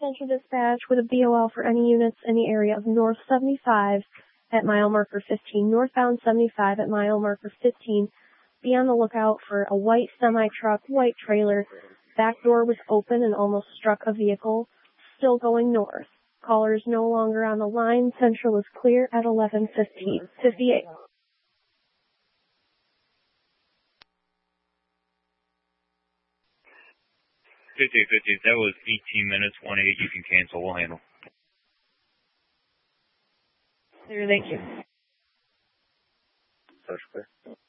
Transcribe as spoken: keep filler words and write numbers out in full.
Central Dispatch with a B O L for any units in the area of North seventy-five at mile marker fifteen, northbound seventy-five at mile marker fifteen. Be on the lookout for a white semi-truck, white trailer. Back door was open and almost struck a vehicle, still going north. Caller is no longer on the line. Central is clear at eleven fifteen fifty-eight. fifty-eight fifty, that was eighteen minutes, one eight, you can cancel, we'll handle. Clear, thank you. Such clear.